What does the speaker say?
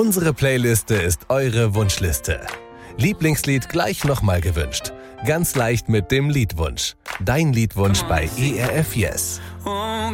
Unsere Playliste ist eure Wunschliste. Lieblingslied gleich nochmal gewünscht. Ganz leicht mit dem Liedwunsch. Dein Liedwunsch bei ERF Yes.